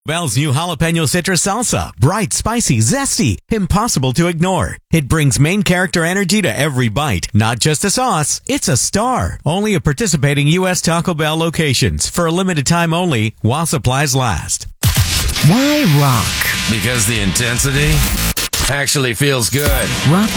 Bell's new jalapeno citrus salsa. Bright, spicy, zesty, impossible to ignore. It brings main character energy to every bite. Not just a sauce, it's a star. Only at participating U.S. Taco Bell locations for a limited time only while supplies last. Why rock? Because the intensity actually feels good. Rock